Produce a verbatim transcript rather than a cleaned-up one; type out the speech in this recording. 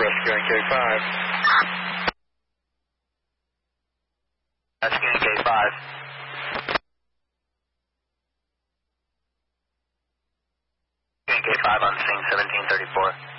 rescuing K five. Rescuing K five. Rescuing K five on scene seventeen thirty-four.